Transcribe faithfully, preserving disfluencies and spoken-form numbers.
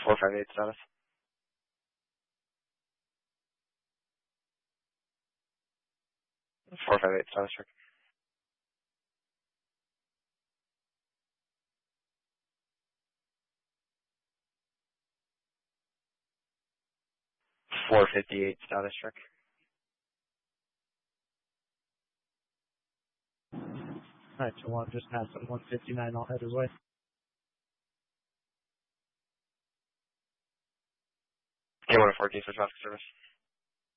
four five eight status. four five eight status check. four fifty-eight status check. Alright, so one just passed at one fifty-nine, I'll head his way. K one oh four, Case for traffic service.